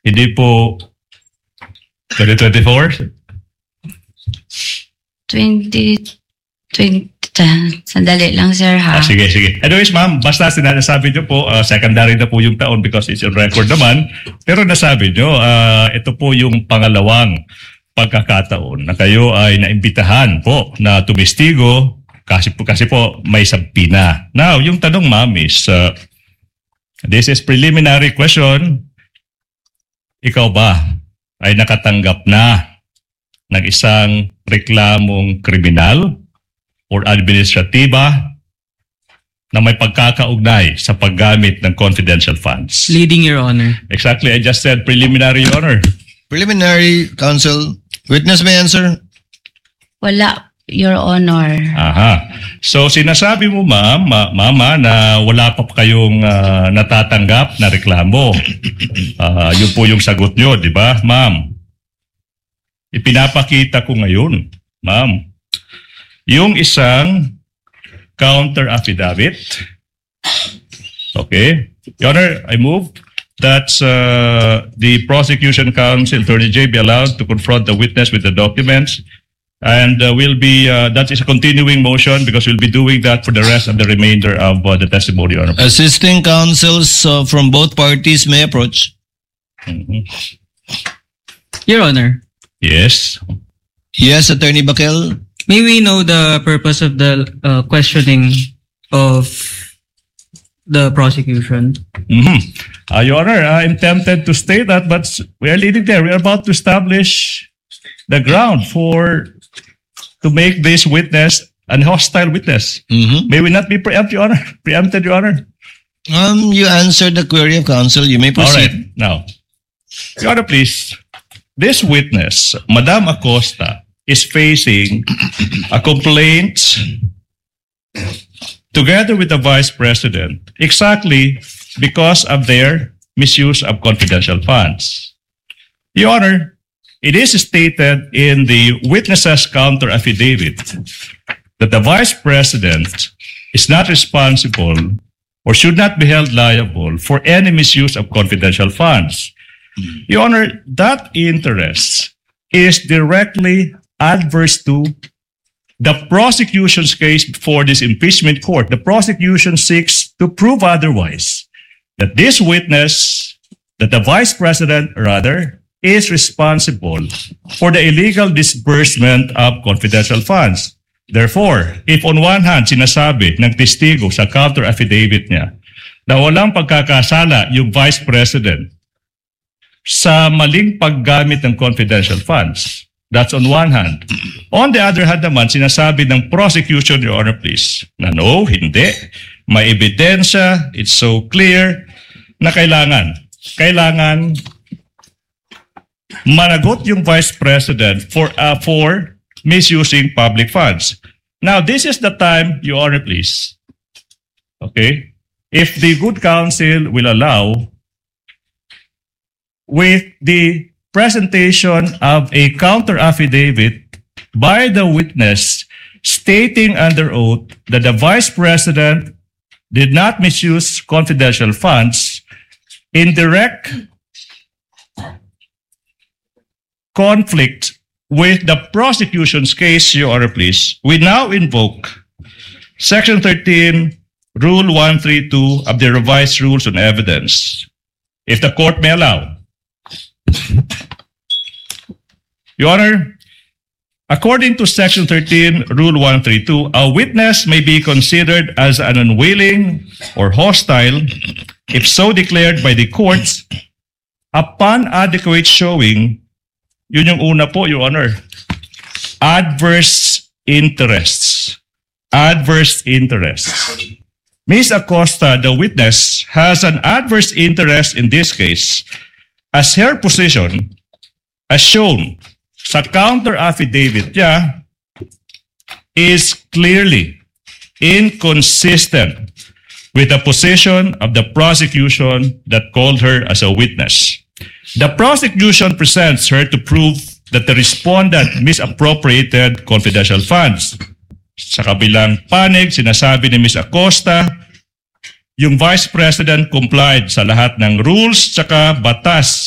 Hindi po 2024? 2020. Sandali lang, sir, ha? Sige. Anyways, ma'am, basta sinasabi nyo po, secondary na po yung taon because it's on record naman. Pero nasabi nyo, ito po yung pangalawang pagkakataon na kayo ay naimbitahan po na tumistigo kasi po may sabpina. Now, yung tanong, ma'am, is this is preliminary question. Ikaw ba ay nakatanggap na ng isang reklamong kriminal or administratiba na may pagkakaugnay sa paggamit ng confidential funds? Leading, Your Honor. Exactly, I just said preliminary, Your Honor. Preliminary, counsel. Witness may answer. Wala, Your Honor. Aha. So sinasabi mo, mama, na wala pa kayong natatanggap na reklamo. Yun po yung sagot nyo, di ba, ma'am? Ipinapakita ko ngayon, ma'am, yung isang counter affidavit. Okay. Your Honor, I move that the prosecution counsel, Attorney J, be allowed to confront the witness with the documents. And that is a continuing motion because we'll be doing that for the rest of the remainder of the testimony, Your Honor. Assisting counsels from both parties may approach. Your Honor, Yes. Yes, Attorney Bakel. may we know the purpose of the questioning of the prosecution? Your Honor, I'm tempted to state that, but we are leading there. We are about to establish the ground to make this witness an hostile witness. May we not be preempted, Your Honor? You answered the query of counsel. You may All proceed. right. Now, Your Honor, please. This witness, Madam Acosta, is facing a complaint together with the Vice President exactly because of their misuse of confidential funds. Your Honor, it is stated in the witness's counter affidavit that the Vice President is not responsible or should not be held liable for any misuse of confidential funds. Your Honor, that interest is directly adverse to the prosecution's case before this impeachment court. The prosecution seeks to prove otherwise, that this witness, that the Vice President rather, is responsible for the illegal disbursement of confidential funds. Therefore, if on one hand sinasabi ng testigo sa counter affidavit niya na walang pagkakasala yung Vice President sa maling paggamit ng confidential funds, that's on one hand. On the other hand naman, sinasabi ng prosecution, Your Honor, please, na no, hindi. May ebidensya, it's so clear na kailangan managot yung Vice President for misusing public funds. Now, this is the time, Your Honor, please. Okay? If the good counsel will allow, with the presentation of a counter affidavit by the witness stating under oath that the Vice President did not misuse confidential funds in direct conflict with the prosecution's case, Your Honor, please, we now invoke Section 13, Rule 132 of the Revised Rules on Evidence. If the court may allow. Your Honor, according to Section 13, Rule 132, a witness may be considered as an unwilling or hostile if so declared by the courts upon adequate showing. Yun yung una po, Your Honor. Adverse interests. Adverse interests. Ms. Acosta, the witness, has an adverse interest in this case as her position, as shown sa counter affidavit niya, is clearly inconsistent with the position of the prosecution that called her as a witness. The prosecution presents her to prove that the respondent misappropriated confidential funds. Sa kabilang panig, sinasabi ni Ms. Acosta, yung Vice President complied sa lahat ng rules tsaka batas